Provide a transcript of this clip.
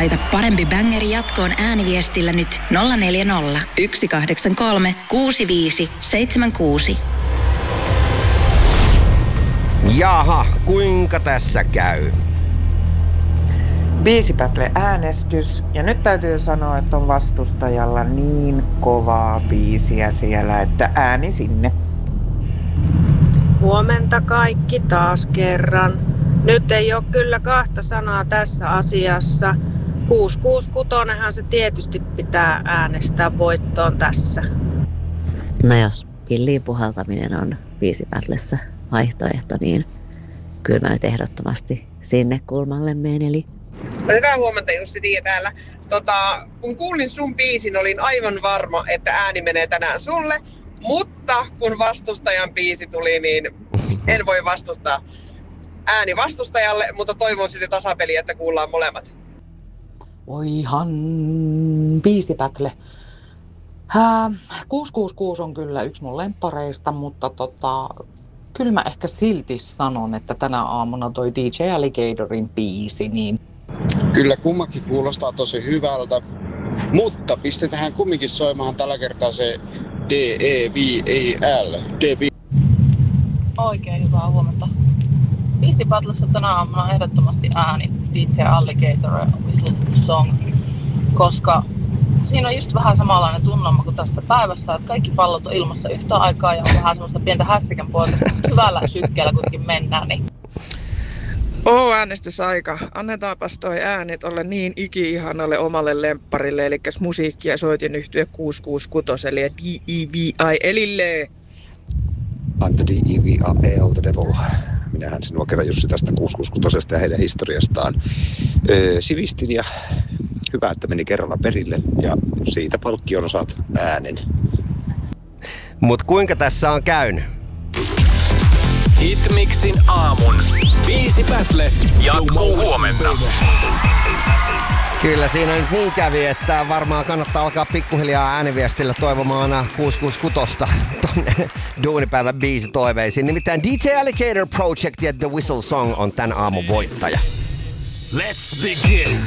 Laita parempi bängeri jatkoon ääniviestillä nyt 040 183 65 76. Jaha, kuinka tässä käy? Biisipätle äänestys. Ja nyt täytyy sanoa, että on vastustajalla niin kovaa biisiä siellä, että ääni sinne. Huomenta kaikki taas kerran. Nyt ei ole kyllä kahta sanaa tässä asiassa. 666 se tietysti pitää äänestää voittoon tässä. No jos pilliin puhaltaminen on biisipätlessä vaihtoehto, niin kyllä mä nyt ehdottomasti sinne kulmalle menen. Eli... No hyvää huomenta Jussi Tiia täällä. Kun kuulin sun biisin, olin aivan varma, että ääni menee tänään sulle. Mutta kun vastustajan biisi tuli, niin en voi vastustaa ääni vastustajalle, mutta toivon sitten tasapeliä, että kuullaan molemmat. Oihan biisipätle. 666 on kyllä yksi mun lemppareista, mutta kyllä mä ehkä silti sanon, että tänä aamuna toi DJ Alligatorin biisi, niin... Kyllä kummakin kuulostaa tosi hyvältä, mutta pistetään kumminkin soimaan tällä kertaa se D-E-V-E-L. Oikein hyvää huomenta. Biisipätlessä tänä aamuna ehdottomasti ääni DJ Alligator Whistle Song, koska siinä on just vähän samanlainen tunnelma kuin tässä päivässä, että kaikki pallot on ilmassa yhtä aikaa ja on vähän semmoista pientä hässikän poikasta. Hyvällä sykkeellä kuitenkin mennään. Niin. Äänestysaika. Annetaanpas toi äänet olla niin iki-ihanalle omalle lempparille, eli musiikki- ja soitinyhtye 666, eli D-E-V-I, elille. I'm the D-E-V-I-L, the devil. Minähän sinua kerran Jussi tästä 666 ja heidän historiastaan sivistin ja hyvä, että meni kerralla perille ja siitä palkkiona saat äänen. Mut kuinka tässä on käynyt? Hitmixin aamun. Biisipätle jatkuu huomenna. Kyllä siinä nyt niin kävi, että varmaan kannattaa alkaa pikkuhiljaa ääniviestillä toivomaan 666 tonne duunipäivän biisitoiveisiin. Nimittäin DJ Alligator Project ja The Whistle Song on tän aamun voittaja. Let's begin.